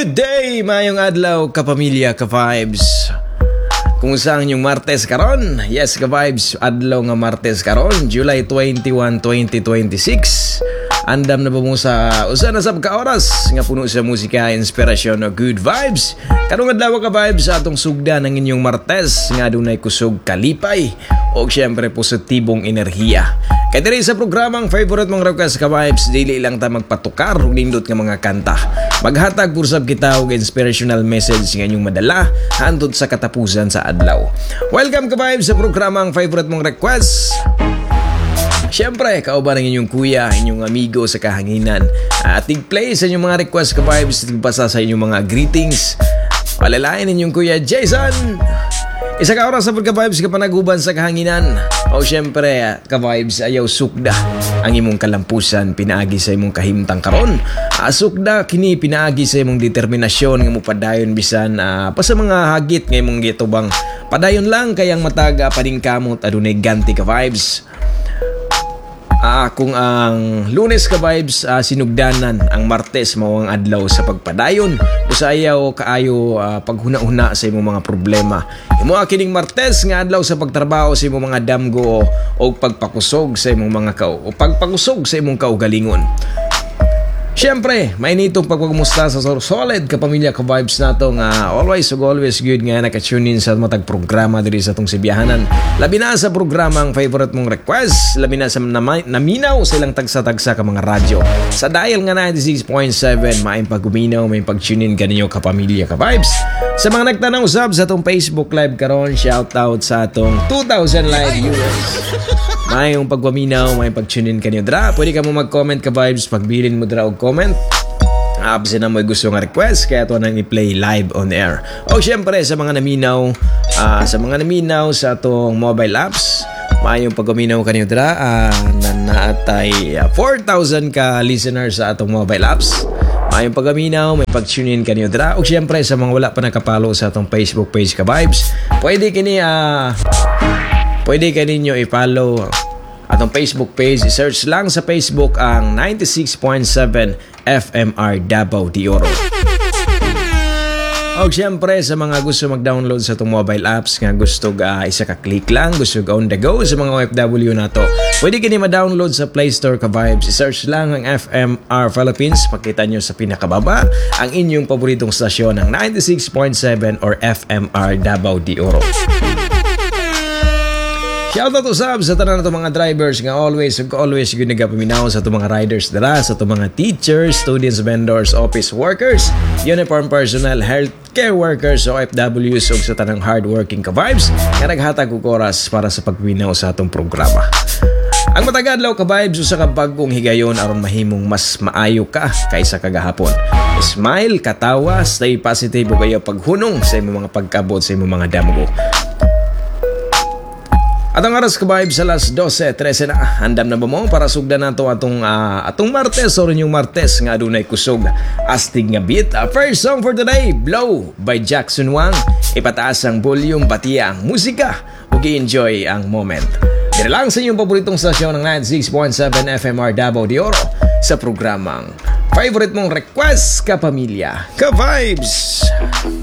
Good day, mayong adlaw, kapamilya, ka-vibes. Kung saan yung Martes karon? Yes, ka-vibes, adlaw nga Martes karon, July 21, 2026. Andam na ba mo sa usa na sab ka oras nga puno sa musika, inspirasyon o good vibes. Karong adlaw ka-vibes sa atong sugda ng inyong Martes nga adunay kusog kalipay o syempre positibong enerhiya. Kaya diri sa programang favorite mong request ka-vibes, dili lang ta magpatukar og nindot nga mga kanta. Maghatag pursab kita og inspirational message nga inyong madala hantod sa katapusan sa adlaw. Welcome ka-vibes sa programang favorite mong request. Siyempre, kauban ng inyong kuya, inyong amigo sa kahanginan. Ating play sa inyong mga request ka-vibes, tigbasa sa inyong mga greetings. Palalain inyong kuya Jason. Isa ka oras sa pagka-vibes ka panaguban sa kahanginan. O siyempre, ka-vibes, ayaw sukda ang imong kalampusan, pinaagi sa imong kahimtang karon. Sukda, kini pinaagi sa imong determinasyon nga mo padayon bisan pa sa mga hagit nga imong gitubang. Padayon lang kayang mataga pading kamot adunay ganti ka-vibes. Kung ang Lunes ka-vibes sinugdanan, ang Martes mao ang adlaw sa pagpadayon. Usayaw kaayo paghuna-huna sa imong mga problema. Imo kining Martes nga adlaw sa pagtrabaho sa imong mga damgo o pagpakusog sa imong mga pagpakusog sa imong kaugalingon. Siyempre, may nitong pagpagmusta sa solid kapamilya ka-vibes nato nga always good nga nakatune in sa matag programa diri sa itong sibiyahanan. Labi na sa programang favorite mong request, labi na sa naminaw silang tagsa-tagsa ka mga radyo. Sa dial nga 96.7, maayong pagguminaw, may pag-tune in kaninyo kapamilya ka-vibes. Sa mga nagtanong usab sa itong Facebook Live karon, shoutout sa itong 2,000 live viewers. Mayong pagwaminaw, mayong pag-tune in kanyo dra. Pwede ka mo mag-comment ka-vibes, pagbilin mo dra og comment. Absent na mo gusto nga request, kaya ito nang i-play live on air. O syempre sa mga naminaw, sa itong mobile apps, mayong pagwaminaw kanyo dra. Naatay 4,000 ka listeners sa atong mobile apps. Mayong pagaminaw, may pag-tune in kanyo dra. O syempre sa mga wala pa nakapalo sa atong Facebook page ka-vibes, pwede kaninyo i-follow atong Facebook page. I-search lang sa Facebook ang 96.7 FMR Davao de Oro. O siyempre sa mga gusto mag-download sa itong mobile apps nga gusto isa ka click lang, gusto on the go sa mga OFW na to, pwede ka ma-download sa Play Store ka-vibes. I-search lang ang FMR Philippines, pakita nyo sa pinakababa ang inyong paboritong stasyon ng 96.7 or FMR Davao de Oro. Shoutout usab sa tanan nato mga drivers nga always gyud nagapaminaw sa ato mga riders dira, sa ato mga teachers, students, vendors, office workers, uniform personnel, healthcare workers, OFWs ug sa tanang hardworking ka-vibes nga naghatag og oras para sa pagminaw sa atong programa. Ang matag adlaw ka-vibes usa ka bag-ong higayon aron mahimong mas maayo ka kaysa kagahapon. Smile, katawa, stay positive ug ayaw paghunong sa imong mga pagkabot sa imong mga damgo. At ang oras ka-vibes sa alas 12:13 na. Handam na ba mo para sugdan nato atong Martes o rin yung Martes nga adunay kusog astig nga beat. First song for today, Blow by Jackson Wang. Ipataas ang volume, batiya ang musika ug i-enjoy ang moment. Dito lang sa inyong paboritong stasyon ng 96.7 FMR Davao de Oro sa programang favorite mong request kapamilya ka-vibes.